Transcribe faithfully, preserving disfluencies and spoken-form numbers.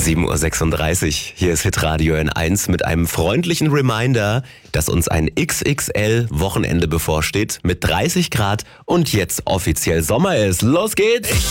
sieben Uhr sechsunddreißig, hier ist Hitradio N eins mit einem freundlichen Reminder, dass uns ein X X L-Wochenende bevorsteht mit dreißig Grad und jetzt offiziell Sommer ist. Los geht's!